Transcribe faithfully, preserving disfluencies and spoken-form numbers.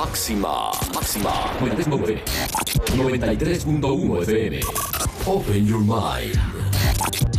Máxima, máxima. noventa y tres punto uno F M. Open your mind.